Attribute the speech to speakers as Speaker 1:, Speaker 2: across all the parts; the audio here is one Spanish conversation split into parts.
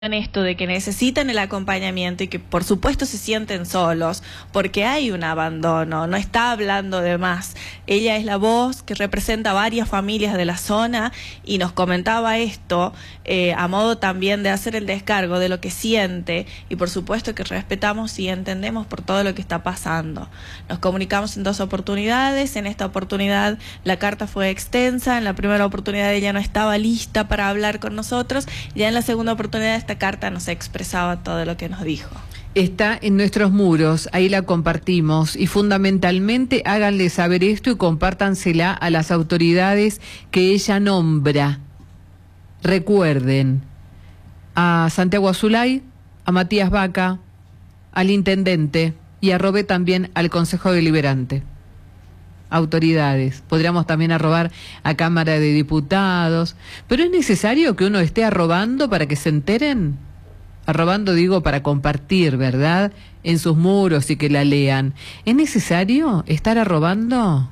Speaker 1: en esto de que necesitan el acompañamiento y que por supuesto se sienten solos porque hay un abandono, no está hablando de más. Ella es la voz que representa varias familias de la zona y nos comentaba esto a modo también de hacer el descargo de lo que siente, y por supuesto que respetamos y entendemos por todo lo que está pasando. Nos comunicamos en 2 oportunidades. En esta oportunidad la carta fue extensa, en la primera oportunidad ella no estaba lista para hablar con nosotros, ya en la segunda oportunidad esta carta nos expresaba todo lo que nos dijo.
Speaker 2: Está en nuestros muros, ahí la compartimos, y fundamentalmente háganle saber esto y compártansela a las autoridades que ella nombra. Recuerden a Santiago Azulay, a Matías Vaca, al intendente y arrobe también al Consejo Deliberante. Autoridades, podríamos también arrobar a Cámara de Diputados, pero ¿es necesario que uno esté arrobando para que se enteren? Arrobando digo para compartir, ¿verdad? En sus muros y que la lean. ¿Es necesario estar arrobando?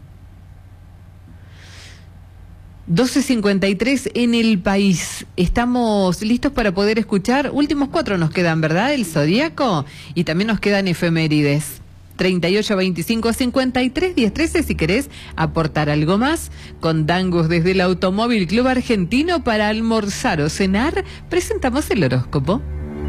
Speaker 2: 12:53 en el país. Estamos listos para poder escuchar. Últimos 4 nos quedan, ¿verdad? El Zodíaco. Y también nos quedan efemérides. 38 25 53 10 13 si querés aportar algo más. Con Dangus desde el Automóvil Club Argentino para almorzar o cenar, presentamos el horóscopo.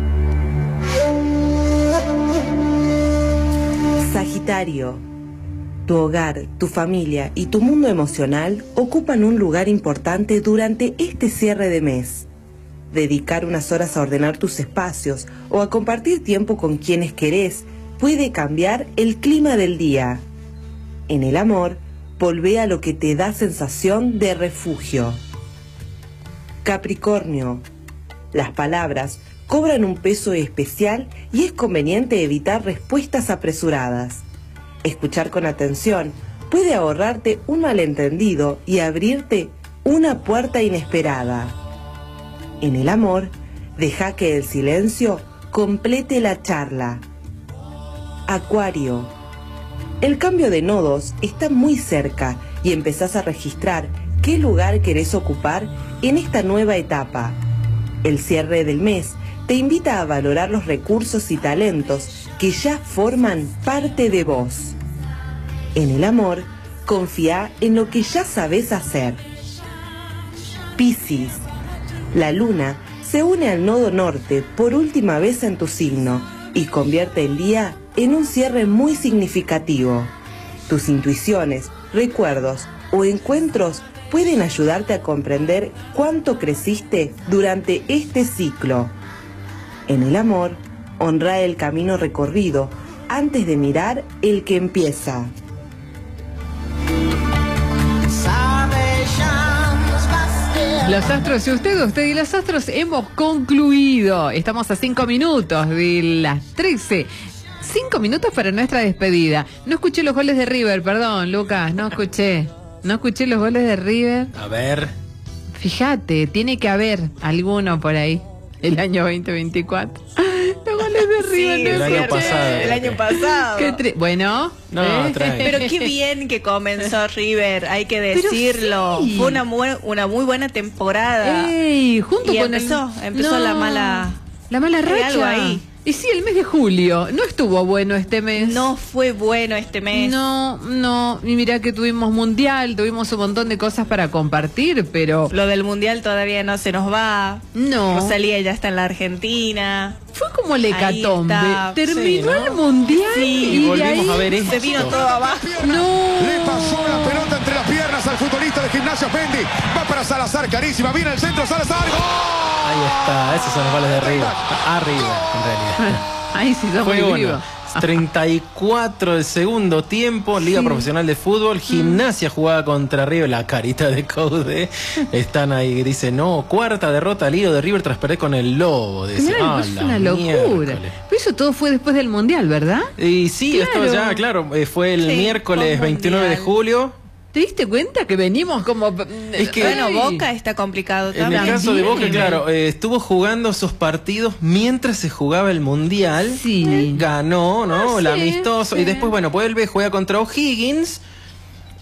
Speaker 3: Sagitario, tu hogar, tu familia y tu mundo emocional ocupan un lugar importante durante este cierre de mes. Dedicar unas horas a ordenar tus espacios o a compartir tiempo con quienes querés puede cambiar el clima del día. En el amor, volvé a lo que te da sensación de refugio. Capricornio, las palabras cobran un peso especial y es conveniente evitar respuestas apresuradas. Escuchar con atención puede ahorrarte un malentendido y abrirte una puerta inesperada. En el amor, deja que el silencio complete la charla. Acuario, el cambio de nodos está muy cerca y empezás a registrar qué lugar querés ocupar en esta nueva etapa. El cierre del mes te invita a valorar los recursos y talentos que ya forman parte de vos. En el amor, confía en lo que ya sabés hacer. Piscis, la luna se une al nodo norte por última vez en tu signo y convierte el día en un cierre muy significativo. Tus intuiciones, recuerdos o encuentros pueden ayudarte a comprender cuánto creciste durante este ciclo. En el amor, honra el camino recorrido antes de mirar el que empieza.
Speaker 2: Los astros, y usted y los astros hemos concluido. Estamos a 5 minutos de las 13. 5 minutos para nuestra despedida. No escuché los goles de River, perdón, Lucas, no escuché los goles de River.
Speaker 4: A ver.
Speaker 2: Fíjate, tiene que haber alguno por ahí. El año 2024. Los goles de River.
Speaker 1: Sí,
Speaker 2: no
Speaker 4: el año
Speaker 2: escuché.
Speaker 4: pasado.
Speaker 1: El año pasado.
Speaker 2: Bueno.
Speaker 4: No,
Speaker 1: Pero qué bien que comenzó River, hay que decirlo.
Speaker 2: sí.
Speaker 1: Fue una muy buena temporada.
Speaker 2: Ey, junto
Speaker 1: Y
Speaker 2: con
Speaker 1: empezó
Speaker 2: No,
Speaker 1: la mala
Speaker 2: racha.
Speaker 1: hay algo ahí.
Speaker 2: Y sí, el mes de julio no estuvo bueno este mes.
Speaker 1: No fue bueno este mes.
Speaker 2: No, y mirá que tuvimos mundial, tuvimos un montón de cosas para compartir, pero
Speaker 1: Lo del mundial todavía no se nos va.
Speaker 2: no.
Speaker 1: Rosalía ya está en la Argentina.
Speaker 2: Fue como el hecatombe.
Speaker 1: está.
Speaker 2: Terminó
Speaker 4: Sí, ¿no?
Speaker 2: el mundial
Speaker 1: Sí,
Speaker 2: y
Speaker 4: y
Speaker 2: de
Speaker 4: volvimos
Speaker 2: ahí
Speaker 4: a ver esto.
Speaker 1: Se vino todo abajo.
Speaker 2: no.
Speaker 5: Le pasó la pelota entre las piernas al futbolista de Gimnasia Fendi. Va para Salazar, carísima. Viene el centro, Salazar. ¡Gol!
Speaker 4: Ahí está, esos son los goles de River. Arriba, en realidad.
Speaker 2: Ahí sí somos
Speaker 4: Fue
Speaker 2: muy
Speaker 4: uno.
Speaker 2: vivos.
Speaker 4: 34 del segundo tiempo, Liga Profesional de Fútbol, Gimnasia jugaba contra River, la carita de Coude, están ahí, dice, no, 4ª derrota Liga de River tras perder con el Lobo, dice,
Speaker 2: Claro, pues es una locura. Pero eso todo fue después del mundial, ¿verdad?
Speaker 4: Y sí,
Speaker 2: Claro.
Speaker 4: esto ya, claro, fue el
Speaker 1: Sí,
Speaker 4: miércoles
Speaker 1: fue
Speaker 4: 29 de
Speaker 1: mundial.
Speaker 4: julio.
Speaker 2: ¿Te diste cuenta que venimos como...
Speaker 4: Es que-
Speaker 1: Bueno,
Speaker 2: Ay.
Speaker 1: Boca está complicado
Speaker 4: En
Speaker 1: también.
Speaker 4: el caso de Boca,
Speaker 2: También.
Speaker 4: claro, estuvo jugando esos partidos mientras se jugaba el Mundial.
Speaker 2: Sí.
Speaker 4: Ganó, ¿no?
Speaker 2: Ah,
Speaker 4: El
Speaker 2: sí,
Speaker 4: amistoso.
Speaker 2: sí.
Speaker 4: Y después, bueno, vuelve, juega contra O'Higgins.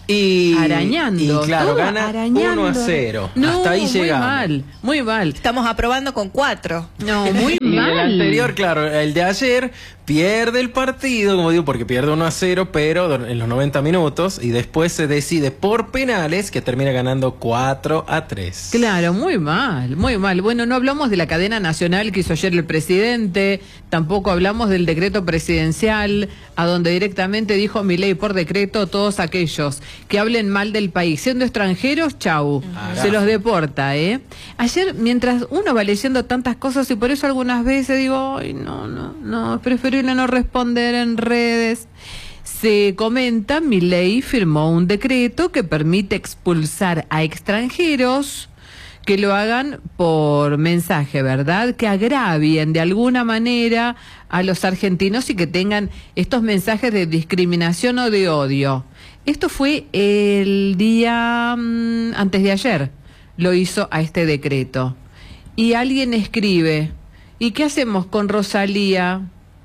Speaker 4: Y
Speaker 2: arañando.
Speaker 4: Y claro,
Speaker 2: todo
Speaker 4: gana
Speaker 2: arañando.
Speaker 4: 1-0.
Speaker 2: No,
Speaker 4: hasta ahí llegamos.
Speaker 2: Muy mal.
Speaker 1: Estamos aprobando con 4.
Speaker 2: No, muy
Speaker 4: Y el
Speaker 2: mal.
Speaker 4: anterior, claro, el de ayer pierde el partido, como digo, porque pierde 1-0, pero en los 90 minutos, y después se decide por penales que termina ganando 4-3.
Speaker 2: Claro, muy mal, muy mal. Bueno, no hablamos de la cadena nacional que hizo ayer el presidente, tampoco hablamos del decreto presidencial, a donde directamente dijo Milei por decreto, todos aquellos que hablen mal del país, siendo extranjeros, chau, se los deporta, ¿eh? Ayer, mientras uno va leyendo tantas cosas, y por eso algunas veces digo, ay, no, es preferible no responder en redes. Se comenta, Milei firmó un decreto que permite expulsar a extranjeros que lo hagan por mensaje, ¿verdad? Que agravien de alguna manera a los argentinos y que tengan estos mensajes de discriminación o de odio. Esto fue el día antes de ayer, lo hizo a este decreto. Y alguien escribe, ¿y qué hacemos con Rosalía?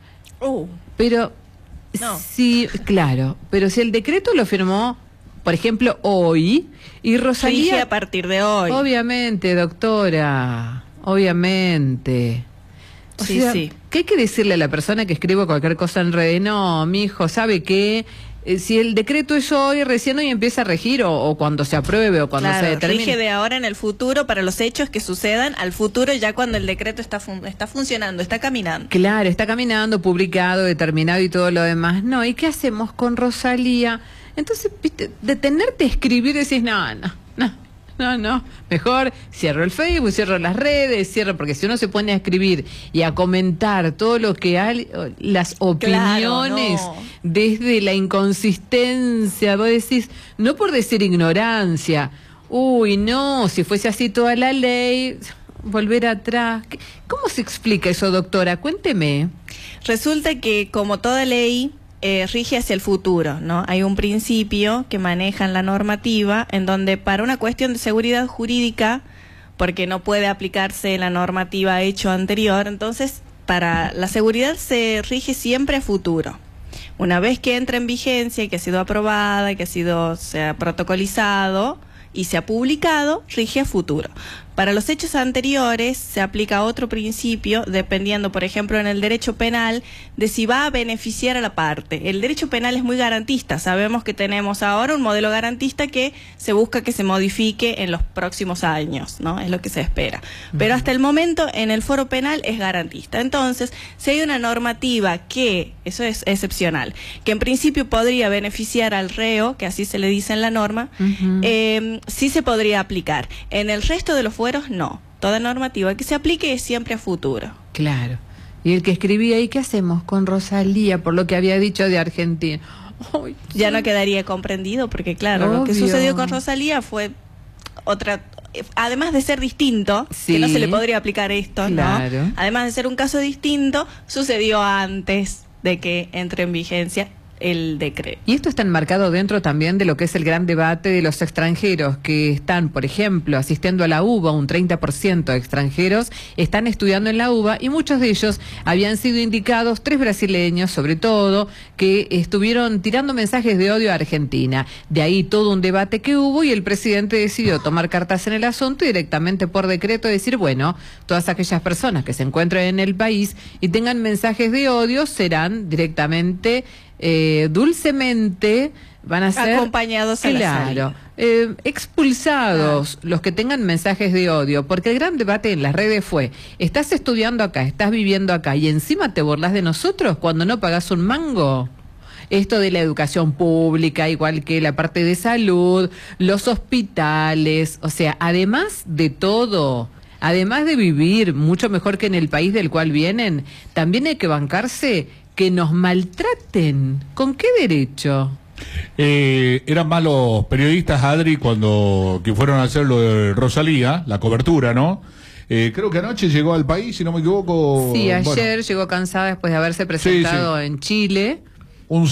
Speaker 2: Pero
Speaker 1: No.
Speaker 2: sí, claro, pero si el decreto lo firmó, por ejemplo, hoy, y Rosalía...
Speaker 1: Rige a partir de hoy.
Speaker 2: Obviamente, doctora, obviamente. O
Speaker 1: Sí,
Speaker 2: sea,
Speaker 1: sí.
Speaker 2: ¿qué hay que decirle a la persona que escribe cualquier cosa en redes? No, mi hijo, ¿sabe qué? Si el decreto es hoy, recién hoy empieza a regir, o cuando se apruebe, o cuando se
Speaker 1: Claro,
Speaker 2: determine.
Speaker 1: rige de ahora en el futuro para los hechos que sucedan al futuro, ya cuando el decreto está funcionando, está caminando.
Speaker 2: Claro, está caminando, publicado, determinado y todo lo demás. No, ¿y qué hacemos con Rosalía? Entonces, viste, detenerte a escribir, decís, no, mejor cierro el Facebook, cierro las redes, porque si uno se pone a escribir y a comentar todo lo que hay, las opiniones,
Speaker 1: no.
Speaker 2: desde la inconsistencia, vos decís, no por decir ignorancia, uy, no, si fuese así toda la ley, volver atrás. ¿Cómo se explica eso, doctora? Cuénteme.
Speaker 1: Resulta que, como toda ley, rige hacia el futuro, ¿no? Hay un principio que maneja en la normativa en donde, para una cuestión de seguridad jurídica, porque no puede aplicarse la normativa hecho anterior, entonces para la seguridad se rige siempre a futuro. Una vez que entra en vigencia y que ha sido aprobada, que se ha protocolizado y se ha publicado, rige a futuro. Para los hechos anteriores se aplica otro principio, dependiendo, por ejemplo, en el derecho penal, de si va a beneficiar a la parte. El derecho penal es muy garantista. Sabemos que tenemos ahora un modelo garantista que se busca que se modifique en los próximos años, ¿no? Es lo que se espera. Pero hasta el momento, en el foro penal es garantista. Entonces, si hay una normativa que, eso es excepcional, que en principio podría beneficiar al reo, que así se le dice en la norma, sí se podría aplicar. En el resto de los fueros, no. Toda normativa que se aplique es siempre a futuro.
Speaker 2: Claro. Y el que escribía ahí, ¿qué hacemos con Rosalía por lo que había dicho de Argentina? Ay,
Speaker 1: Ya no quedaría comprendido, porque claro, lo que
Speaker 2: Obvio.
Speaker 1: sucedió con Rosalía fue otra, además de ser distinto,
Speaker 2: Sí.
Speaker 1: que no se le podría aplicar esto,
Speaker 2: Claro.
Speaker 1: ¿no? Además de ser un caso distinto, sucedió antes de que entre en vigencia el decreto.
Speaker 2: Y esto está enmarcado dentro también de lo que es el gran debate de los extranjeros que están, por ejemplo, asistiendo a la UBA, un 30% de extranjeros están estudiando en la UBA, y muchos de ellos habían sido indicados, 3 brasileños sobre todo, que estuvieron tirando mensajes de odio a Argentina. De ahí todo un debate que hubo, y el presidente decidió tomar cartas en el asunto y directamente por decreto decir, bueno, todas aquellas personas que se encuentren en el país y tengan mensajes de odio serán directamente dulcemente van a ser
Speaker 1: acompañados a la salida.
Speaker 2: Expulsados los que tengan mensajes de odio, porque el gran debate en las redes fue, estás estudiando acá, estás viviendo acá y encima te burlas de nosotros cuando no pagás un mango. Esto de la educación pública, igual que la parte de salud, los hospitales, o sea, además de todo, además de vivir mucho mejor que en el país del cual vienen, también hay que bancarse que nos maltraten. ¿Con qué derecho?
Speaker 6: Eran malos periodistas, Adri, cuando que fueron a hacer lo de Rosalía, la cobertura, ¿no? Creo que anoche llegó al país, si no me equivoco.
Speaker 2: Sí, ayer
Speaker 6: bueno,
Speaker 2: llegó cansada después de haberse presentado
Speaker 6: sí.
Speaker 2: en Chile.
Speaker 6: un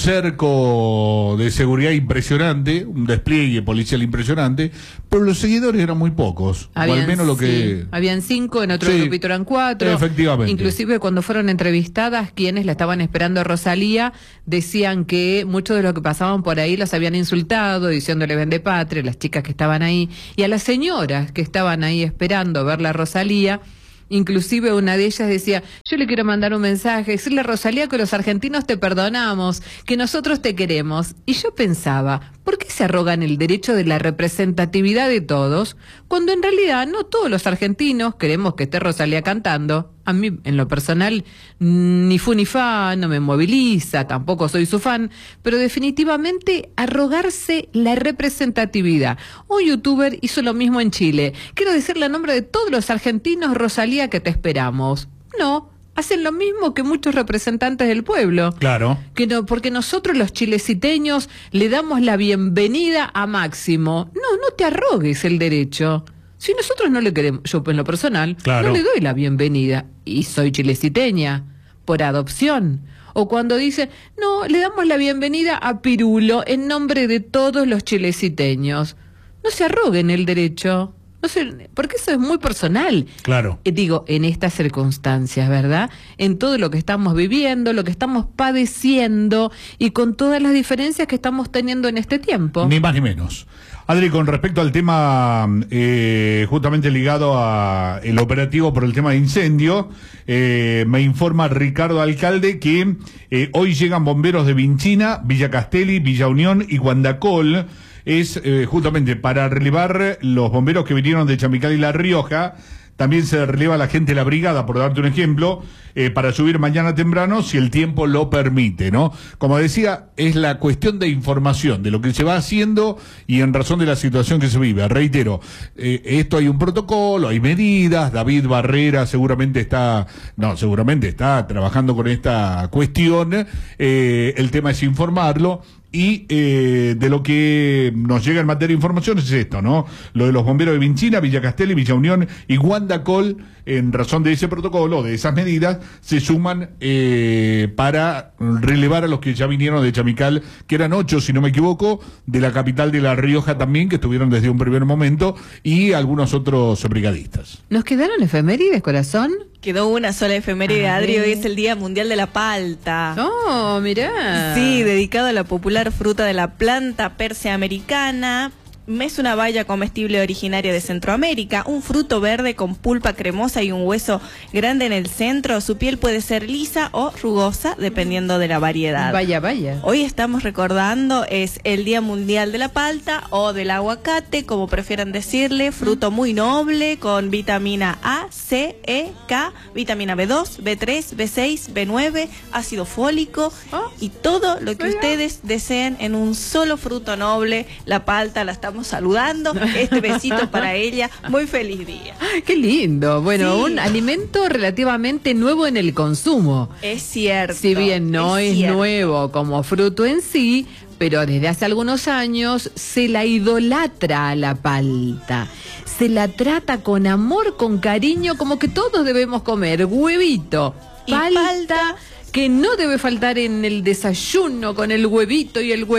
Speaker 6: cerco de seguridad impresionante, un despliegue policial impresionante, pero los seguidores eran muy pocos, o al menos lo que...
Speaker 2: Habían 5, en otro
Speaker 6: Sí,
Speaker 2: grupito eran 4.
Speaker 6: efectivamente.
Speaker 2: Inclusive cuando fueron entrevistadas, quienes la estaban esperando a Rosalía, decían que muchos de los que pasaban por ahí las habían insultado, diciéndole vende patria, las chicas que estaban ahí, y a las señoras que estaban ahí esperando verla a Rosalía. Inclusive una de ellas decía, yo le quiero mandar un mensaje, decirle a Rosalía que los argentinos te perdonamos, que nosotros te queremos. Y yo pensaba, ¿por qué se arrogan el derecho de la representatividad de todos, cuando en realidad no todos los argentinos queremos que esté Rosalía cantando? A mí, en lo personal, ni fu ni fa, no me moviliza, tampoco soy su fan, pero definitivamente arrogarse la representatividad. Un youtuber hizo lo mismo en Chile. Quiero decirle a nombre de todos los argentinos, Rosalía, que te esperamos. No, hacen lo mismo que muchos representantes del pueblo.
Speaker 6: Claro.
Speaker 2: Que no, porque nosotros los chileciteños le damos la bienvenida a Máximo. No te arrogues el derecho. Si nosotros no le queremos, yo en lo personal,
Speaker 6: Claro.
Speaker 2: no le doy la bienvenida. Y soy chileciteña, por adopción. O cuando dicen, no, le damos la bienvenida a Pirulo en nombre de todos los chileciteños. No se arroguen el derecho. No sé, porque eso es muy personal.
Speaker 6: Claro.
Speaker 2: Digo, en estas circunstancias, ¿verdad? En todo lo que estamos viviendo, lo que estamos padeciendo y con todas las diferencias que estamos teniendo en este tiempo.
Speaker 6: Ni más ni menos. Adri, con respecto al tema justamente ligado a el operativo por el tema de incendio, me informa Ricardo Alcalde que hoy llegan bomberos de Vinchina, Villa Castelli, Villa Unión y Guandacol. Es justamente para relevar los bomberos que vinieron de Chamical y La Rioja. También se releva la gente de la brigada, por darte un ejemplo, para subir mañana temprano, si el tiempo lo permite, ¿no? Como decía, es la cuestión de información, de lo que se va haciendo y en razón de la situación que se vive. Reitero, esto hay un protocolo, hay medidas, David Barrera seguramente está trabajando con esta cuestión, el tema es informarlo. Y de lo que nos llega en materia de información es esto, ¿no? Lo de los bomberos de Vinchina, Villa Castelli, Villa Unión y Guandacol, en razón de ese protocolo, de esas medidas, se suman para relevar a los que ya vinieron de Chamical, que eran 8, si no me equivoco, de la capital de La Rioja también, que estuvieron desde un primer momento, y algunos otros brigadistas.
Speaker 2: ¿Nos quedaron efemérides, corazón?
Speaker 1: Quedó una sola efeméride,
Speaker 2: A
Speaker 1: Adri,
Speaker 2: ver.
Speaker 1: hoy es el Día Mundial de la Palta.
Speaker 2: Oh, mirá.
Speaker 1: Sí, dedicado a la popular fruta de la planta persea americana. Es una baya comestible originaria de Centroamérica, un fruto verde con pulpa cremosa y un hueso grande en el centro. Su piel puede ser lisa o rugosa, dependiendo de la variedad.
Speaker 2: Vaya, vaya.
Speaker 1: Hoy estamos recordando, es el Día Mundial de la Palta o del aguacate, como prefieran decirle, fruto muy noble con vitamina A, C, E, K, vitamina B2, B3, B6, B9, ácido fólico y todo lo que ustedes deseen en un solo fruto noble. La palta la estamos saludando, este besito para ella, muy feliz día.
Speaker 2: Qué lindo. Bueno,
Speaker 1: Sí.
Speaker 2: un alimento relativamente nuevo en el consumo.
Speaker 1: Es cierto.
Speaker 2: Si bien no es
Speaker 1: cierto.
Speaker 2: nuevo como fruto en sí, pero desde hace algunos años se la idolatra a la palta. Se la trata con amor, con cariño, como que todos debemos comer huevito,
Speaker 1: Y
Speaker 2: palta,
Speaker 1: palta,
Speaker 2: que no debe faltar en el desayuno con el huevito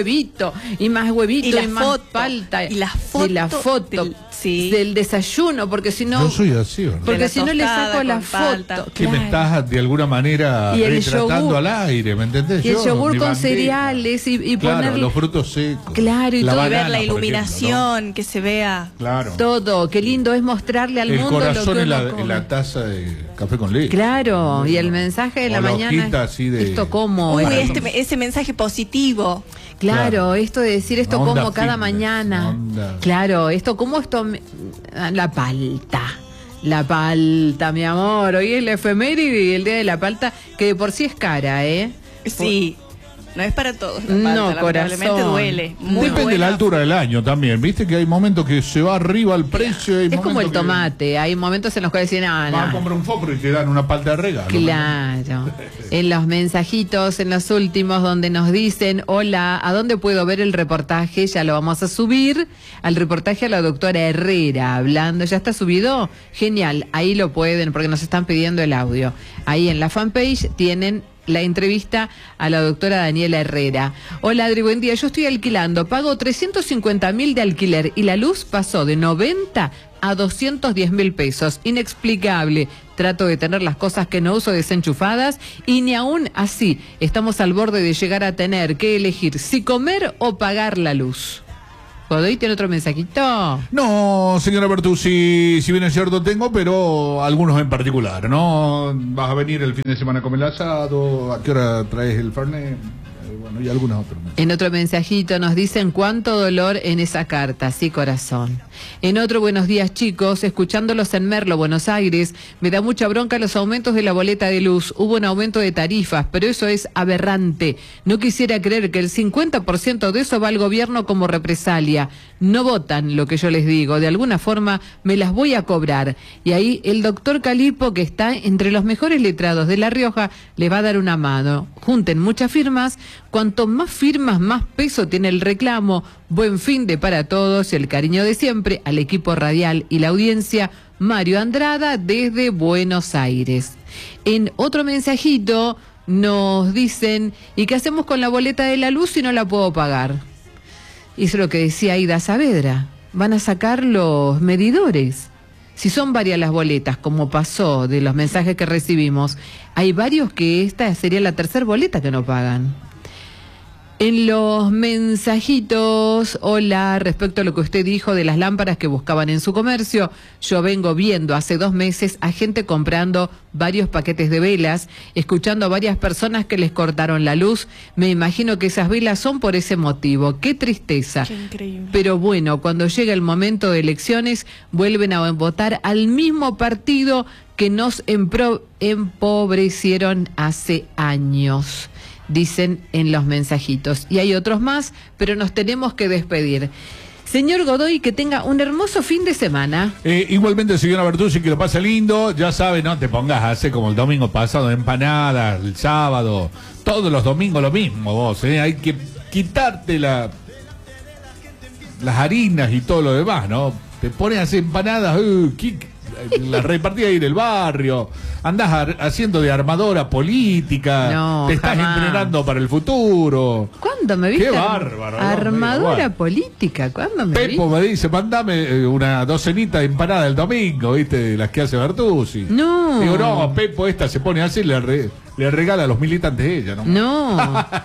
Speaker 2: y más huevito
Speaker 1: Y la
Speaker 2: más
Speaker 1: foto,
Speaker 2: palta
Speaker 1: y la foto del- sí.
Speaker 2: del desayuno, porque si no
Speaker 6: Yo soy así, ¿o no?
Speaker 2: porque
Speaker 1: la
Speaker 2: si no le
Speaker 1: tostada
Speaker 2: saco la
Speaker 1: con palta.
Speaker 2: foto.
Speaker 6: Que me
Speaker 2: claro.
Speaker 6: estás de alguna manera
Speaker 2: Y el
Speaker 6: retratando
Speaker 2: yogur.
Speaker 6: al aire, ¿me entendés?
Speaker 2: Y el
Speaker 6: Yo,
Speaker 2: yogur
Speaker 6: mi
Speaker 2: con
Speaker 6: bandera.
Speaker 2: cereales y
Speaker 6: Claro,
Speaker 2: ponerle
Speaker 6: los frutos secos.
Speaker 2: Claro, y
Speaker 6: La
Speaker 2: todo.
Speaker 1: Y ver
Speaker 6: banana,
Speaker 1: la
Speaker 6: por ejemplo,
Speaker 1: iluminación, que se vea.
Speaker 6: ¿no? Claro.
Speaker 2: todo. Qué lindo es mostrarle al
Speaker 6: El
Speaker 2: mundo lo
Speaker 6: corazón
Speaker 2: que
Speaker 6: en
Speaker 2: uno
Speaker 6: la,
Speaker 2: come.
Speaker 6: en la taza de café con leche.
Speaker 2: Claro, y el mensaje de
Speaker 6: O
Speaker 2: la
Speaker 6: la
Speaker 2: mañana.
Speaker 6: hojita así de-
Speaker 2: Esto como.
Speaker 1: Uy,
Speaker 6: Para
Speaker 1: ese mensaje positivo.
Speaker 2: Claro,
Speaker 6: Claro.
Speaker 2: esto de decir esto
Speaker 6: Onda
Speaker 2: como cada
Speaker 6: fitness,
Speaker 2: mañana.
Speaker 6: onda-
Speaker 2: Claro, esto como esto. La palta. La palta, mi amor. Hoy es la efeméride y el día de la palta, que de por sí es cara, ¿eh?
Speaker 1: Sí, no es para todos. La
Speaker 2: No,
Speaker 1: palta, lamentablemente
Speaker 2: corazón.
Speaker 1: duele. Muy
Speaker 6: Depende de
Speaker 1: buena.
Speaker 6: la altura del año también. Viste que hay momentos que se va arriba el precio. Hay
Speaker 2: Es como el
Speaker 6: momentos que
Speaker 2: tomate. Hay momentos en los cuales dicen, ah,
Speaker 6: vas a
Speaker 2: no.
Speaker 6: comprar un foco y te dan una palta de regalo.
Speaker 2: Claro. En los mensajitos, en los últimos, donde nos dicen, hola, ¿a dónde puedo ver el reportaje? Ya lo vamos a subir. Al reportaje a la doctora Herrera, hablando. ¿Ya está subido? Genial, ahí lo pueden, porque nos están pidiendo el audio. Ahí en la fanpage tienen la entrevista a la doctora Daniela Herrera. Hola Adri, buen día. Yo estoy alquilando, pago 350.000 de alquiler y la luz pasó de 90 a 210.000 pesos. Inexplicable. Trato de tener las cosas que no uso desenchufadas y ni aún así estamos al borde de llegar a tener que elegir si comer o pagar la luz. ¿Godoy tiene otro mensajito?
Speaker 6: No, señora Bertuzzi, si bien es cierto tengo, pero algunos en particular, ¿no? ¿Vas a venir el fin de semana a comer el asado? ¿A qué hora traes el Fernet? Bueno, y algunos otros.
Speaker 2: En otro mensajito nos dicen cuánto dolor en esa carta, sí corazón. En otro, buenos días chicos, escuchándolos en Merlo, Buenos Aires, me da mucha bronca los aumentos de la boleta de luz. Hubo un aumento de tarifas, pero eso es aberrante. No quisiera creer que el 50% de eso va al gobierno como represalia. No votan lo que yo les digo, de alguna forma me las voy a cobrar. Y ahí el doctor Calipo, que está entre los mejores letrados de La Rioja, les va a dar una mano. Junten muchas firmas, cuanto más firmas, más peso tiene el reclamo. Buen fin de para todos y el cariño de siempre al equipo radial y la audiencia. Mario Andrada desde Buenos Aires. En otro mensajito nos dicen, ¿y qué hacemos con la boleta de la luz si no la puedo pagar? Y eso es lo que decía Aida Saavedra. Van a sacar los medidores. Si son varias las boletas, como pasó de los mensajes que recibimos, hay varios que esta sería la tercera boleta que no pagan. En los mensajitos, hola, respecto a lo que usted dijo de las lámparas que buscaban en su comercio, yo vengo viendo hace 2 meses a gente comprando varios paquetes de velas, escuchando a varias personas que les cortaron la luz. Me imagino que esas velas son por ese motivo. Qué tristeza.
Speaker 1: Qué increíble.
Speaker 2: Pero bueno, cuando llega el momento de elecciones, vuelven a votar al mismo partido que nos empobrecieron hace años. Dicen en los mensajitos. Y hay otros más, pero nos tenemos que despedir. Señor Godoy, que tenga un hermoso fin de semana.
Speaker 6: Igualmente, señora Bertuzzi, que lo pase lindo. Ya sabe, no te pongas a hacer como el domingo pasado, empanadas, el sábado. Todos los domingos lo mismo, vos. Hay que quitarte las harinas y todo lo demás, ¿no? Te pones a hacer empanadas, la repartida ahí del barrio, andás haciendo de armadora política,
Speaker 2: no,
Speaker 6: te estás
Speaker 2: jamás
Speaker 6: entrenando para el futuro.
Speaker 2: ¿Cuándo me viste?
Speaker 6: Qué bárbaro.
Speaker 2: Armadora
Speaker 6: ¿no?
Speaker 2: política, ¿cuándo me
Speaker 6: Pepo
Speaker 2: viste?
Speaker 6: me dice, mandame una docenita de empanada el domingo, ¿viste? Las que hace Bertuzzi.
Speaker 2: No.
Speaker 6: Digo, no, Pepo esta se pone así, le regala a los militantes ella, ¿no?
Speaker 2: No.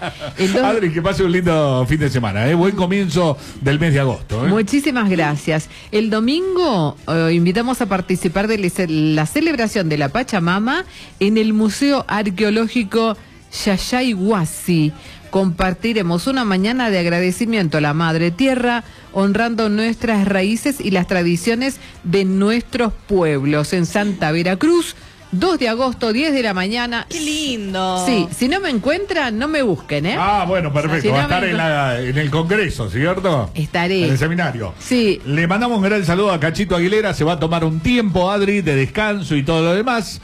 Speaker 6: Adri, que pase un lindo fin de semana, buen comienzo del mes de agosto.
Speaker 2: Muchísimas gracias. El domingo invitamos a participar de la celebración de la Pachamama en el Museo Arqueológico Yayay Huasi. Compartiremos una mañana de agradecimiento a la Madre Tierra, honrando nuestras raíces y las tradiciones de nuestros pueblos en Santa Veracruz. 2 de agosto, 10 de la mañana.
Speaker 1: ¡Qué lindo!
Speaker 2: Sí, si no me encuentran, no me busquen, ¿eh?
Speaker 6: Ah, bueno, perfecto.
Speaker 2: Si no
Speaker 6: va a estar
Speaker 2: me
Speaker 6: en el Congreso, ¿cierto?
Speaker 2: Estaré.
Speaker 6: En el seminario.
Speaker 2: Sí.
Speaker 6: Le mandamos un gran saludo a Cachito Aguilera. Se va a tomar un tiempo, Adri, de descanso y todo lo demás.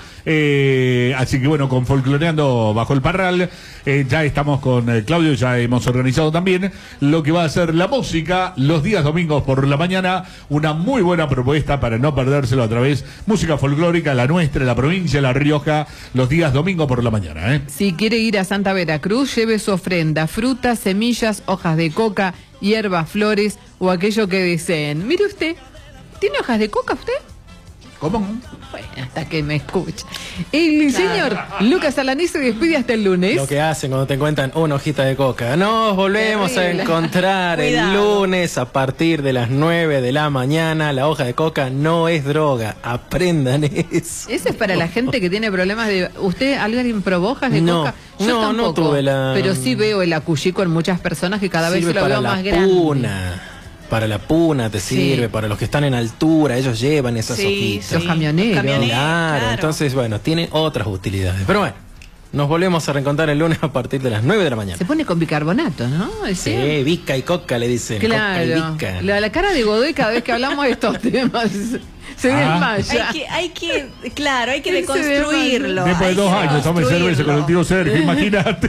Speaker 6: Así que bueno, con Folcloreando Bajo el Parral, ya estamos con Claudio, ya hemos organizado también lo que va a ser la música los días domingos por la mañana. Una muy buena propuesta para no perdérselo a través música folclórica, la nuestra, la provincia de La Rioja, los días domingos por la mañana.
Speaker 2: Si quiere ir a Santa Veracruz, lleve su ofrenda, frutas, semillas, hojas de coca, hierbas, flores o aquello que deseen. Mire usted, ¿tiene hojas de coca usted?
Speaker 6: ¿Cómo?
Speaker 2: Bueno, hasta que me escucha. El señor Lucas Alaní se despide hasta el lunes.
Speaker 4: Lo que hacen cuando te encuentran una hojita de coca. Nos volvemos
Speaker 2: Terrible.
Speaker 4: a encontrar el
Speaker 1: Cuidado.
Speaker 4: lunes a partir de las 9 de la mañana. La hoja de coca no es droga. Aprendan eso.
Speaker 2: Eso es para la gente que tiene problemas de... ¿Usted, alguien probó hojas de
Speaker 4: No,
Speaker 2: coca?
Speaker 4: no, no tuve la...
Speaker 2: Pero sí veo el acuyico en muchas personas que cada vez
Speaker 4: Sirve
Speaker 2: se lo
Speaker 4: para
Speaker 2: veo
Speaker 4: la
Speaker 2: más grande.
Speaker 4: puna. Para la puna te
Speaker 2: Sí.
Speaker 4: sirve, para los que están en altura, ellos llevan esas
Speaker 1: Sí,
Speaker 4: hojitas.
Speaker 1: sí.
Speaker 2: Los camioneros.
Speaker 4: Claro, entonces bueno, tienen otras utilidades. Pero bueno, nos volvemos a reencontrar el lunes a partir de las 9 de la mañana.
Speaker 2: Se pone con bicarbonato, ¿no? Es
Speaker 4: Sí,
Speaker 2: cierto.
Speaker 4: Vica y Coca le dicen. Coca y
Speaker 2: Claro.
Speaker 4: Vica.
Speaker 2: La cara de Godoy cada vez que hablamos de estos temas se desmaya.
Speaker 1: Hay que
Speaker 2: Él se
Speaker 1: deconstruirlo.
Speaker 6: Después de 2 años, tome cerveza con el tío Sergio, imagínate.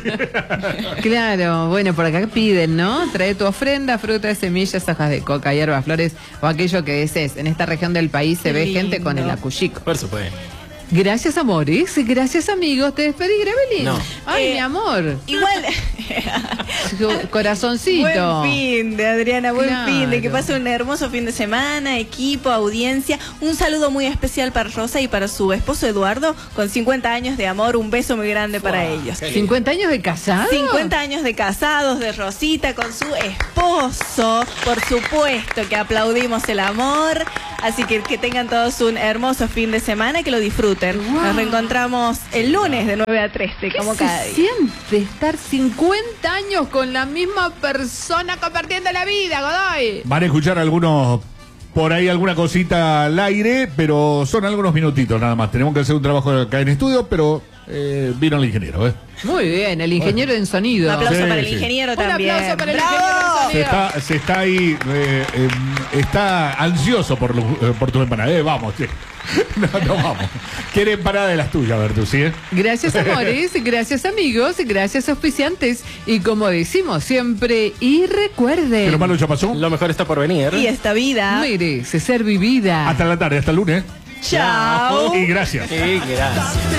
Speaker 2: Claro, bueno, por acá piden, ¿no? Trae tu ofrenda, frutas, semillas, hojas de coca, hierbas, flores o aquello que desees. En esta región del país se
Speaker 1: Qué
Speaker 2: ve gente con
Speaker 1: lindo.
Speaker 2: el acuyico.
Speaker 4: Por supuesto.
Speaker 2: Gracias, amores. Gracias, amigos. ¿Te despedí, Gravelin?
Speaker 4: No.
Speaker 2: Ay, mi amor.
Speaker 1: Igual.
Speaker 2: Corazoncito.
Speaker 1: Buen fin de Adriana, buen
Speaker 2: Claro.
Speaker 1: fin de que pase un hermoso fin de semana, equipo, audiencia. Un saludo muy especial para Rosa y para su esposo Eduardo, con 50 años de amor. Un beso muy grande para ellos.
Speaker 2: 50 años de casado.
Speaker 1: 50 años de casados, de Rosita con su esposo. Por supuesto que aplaudimos el amor. Así que tengan todos un hermoso fin de semana, que lo disfruten.
Speaker 2: Wow.
Speaker 1: Nos reencontramos el lunes de 9 a 13, como
Speaker 2: ¿Qué
Speaker 1: cada
Speaker 2: se
Speaker 1: día.
Speaker 2: siente estar 50 años con la misma persona compartiendo la vida, Godoy?
Speaker 6: Van a escuchar algunos, por ahí alguna cosita al aire, pero son algunos minutitos nada más. Tenemos que hacer un trabajo acá en estudio, pero vino el ingeniero,
Speaker 2: Muy bien, el ingeniero en sonido.
Speaker 1: Un aplauso
Speaker 6: Sí,
Speaker 1: para el
Speaker 6: sí.
Speaker 1: ingeniero
Speaker 2: Un
Speaker 1: también.
Speaker 2: aplauso para el
Speaker 1: ¡Bravo!
Speaker 2: ingeniero en sonido.
Speaker 6: Se está ahí, está ansioso por tu empanada. Vamos, che. No, vamos. Quiere empanada de las tuyas, Bertuzzi,
Speaker 2: Gracias, amores, gracias, amigos, gracias, auspiciantes. Y como decimos siempre, y recuerden,
Speaker 6: Que lo malo ya pasó.
Speaker 4: Lo mejor está por venir.
Speaker 1: Y esta vida.
Speaker 2: merece ser vivida.
Speaker 6: Hasta la tarde, hasta el lunes.
Speaker 1: Chao.
Speaker 6: Y gracias.
Speaker 4: Sí, gracias.